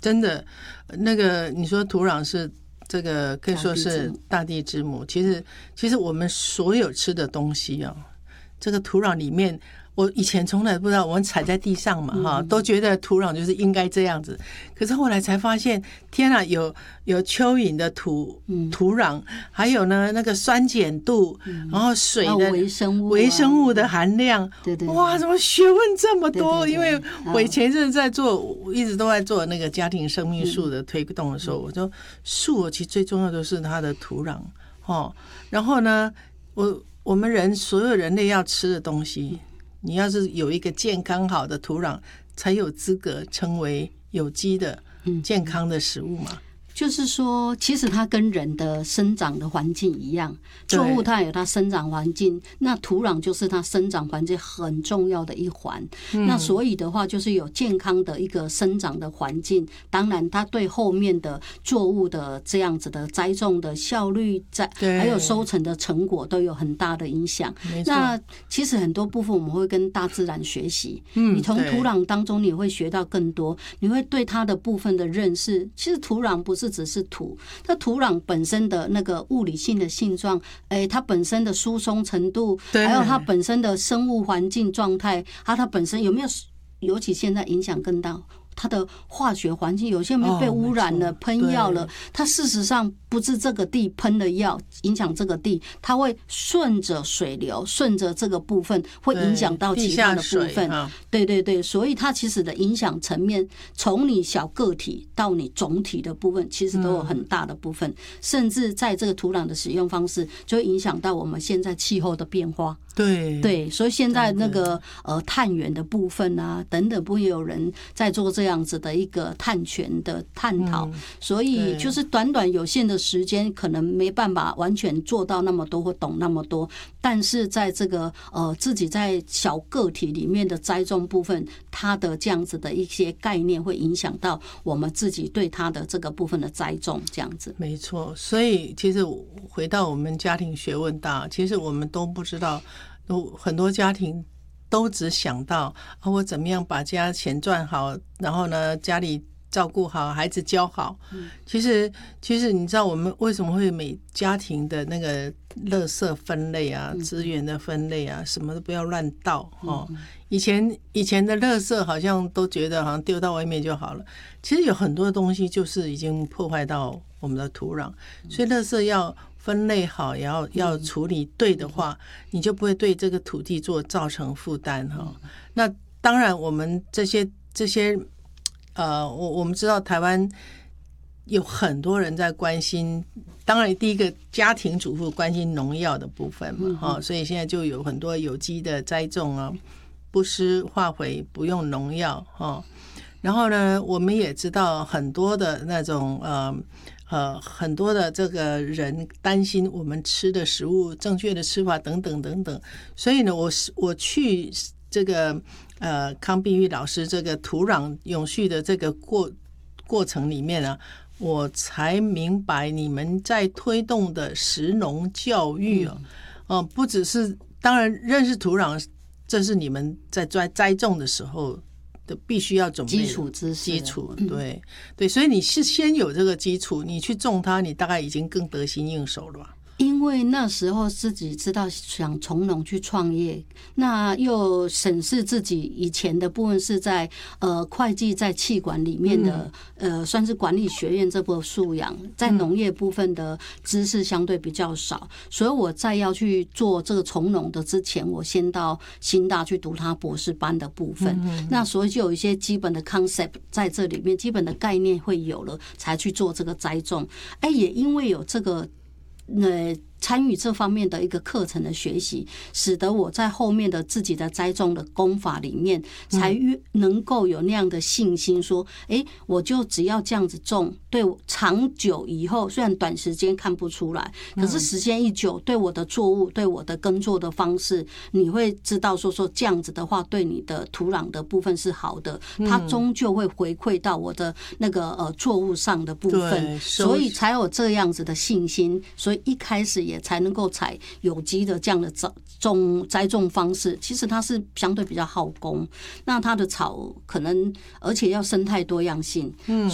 真的，那个你说土壤是这个可以说是大地之母。其实我们所有吃的东西啊，这个土壤里面，我以前从来不知道，我们踩在地上嘛哈，都觉得土壤就是应该这样子。可是后来才发现，天啊，有蚯蚓的土壤，还有呢那个酸碱度，然后水的微生物的含量， 对， 哇，怎么学问这么多？因为我以前是在做，一直都在做那个家庭生命树的推动的时候，我说树其实最重要的是它的土壤哦。然后呢，我们所有人类要吃的东西，你要是有一个健康好的土壤，才有资格成为有机的健康的食物嘛。 就是说，其实它跟人的生长的环境一样，作物它有它生长环境，那土壤就是它生长环境很重要的一环。那所以的话，就是有健康的一个生长的环境，当然它对后面的作物的这样子的栽种的效率，还有收成的成果都有很大的影响。那其实很多部分我们会跟大自然学习，你从土壤当中你会学到更多，你会对它的部分的认识。其实土壤不是只是土，它土壤本身的那个物理性的性状，它本身的疏松程度，还有它本身的生物环境状态，它本身有没有，尤其现在影响更大，它的化学环境有些没有被污染了，喷药了，它事实上不是这个地喷了药影响这个地，它会顺着水流，顺着这个部分会影响到其他的部分。对，所以它其实的影响层面，从你小个体到你总体的部分，其实都有很大的部分，甚至在这个土壤的使用方式，就会影响到我们现在气候的变化。对，所以现在那个碳源的部分啊等等，不也有人在做这样子的一个碳权的探讨，所以就是短有限的时间，可能没办法完全做到那么多或懂那么多，但是在这个自己在小个体里面的栽种部分，它的这样子的一些概念会影响到我们自己对它的这个部分的栽种，这样子。 没错，所以其实回到我们家庭学问大，其实我们都不知道，很多家庭都只想到我怎么样把家钱赚好，然后呢家里照顾好，孩子教好。其实你知道我们为什么会每家庭的那个垃圾分类啊，资源的分类啊，什么都不要乱倒哦。以前的垃圾好像都觉得好像丢到外面就好了，其实有很多东西就是已经破坏到我们的土壤，所以垃圾要分类好，也要处理对的话，你就不会对这个土地造成负担哈。那当然，我们这些我们知道台湾有很多人在关心，当然第一个家庭主妇关心农药的部分嘛，所以现在就有很多有机的栽种啊，不施化肥，不用农药哈。然后呢，我们也知道很多的那种很多的这个人担心我们吃的食物正确的吃法等等等等，所以呢，我去这个康碧玉老师这个土壤永续的这个过程里面呢，我才明白你们在推动的食农教育不只是当然认识土壤，这是你们在栽种的时候的必须要准备基础知识， 基础对，所以你是先有这个基础，你去种它，你大概已经更得心应手了吧？ 因为那时候自己知道想从农去创业，那又审视自己以前的部分是在会计在企管里面的算是管理学院这部素养，在农业部分的知识相对比较少，所以我在要去做这个从农的之前，我先到新大去读他博士班的部分，那所以就有一些基本的 concept 在这里面，基本的概念会有了，才去做这个栽种。也因为有这个参与这方面的一个课程的学习，使得我在后面的自己的栽种的功法里面，才能够有那样的信心说，我就只要这样子种，对我长久以后，虽然短时间看不出来，可是时间一久，对我的作物，对我的耕作的方式，你会知道说这样子的话，对你的土壤的部分是好的，它终究会回馈到我的那个作物上的部分，所以才有这样子的信心，所以一开始也才能够采有机的这样的栽种方式，其实它是相对比较耗工，那它的草可能而且要生态多样性，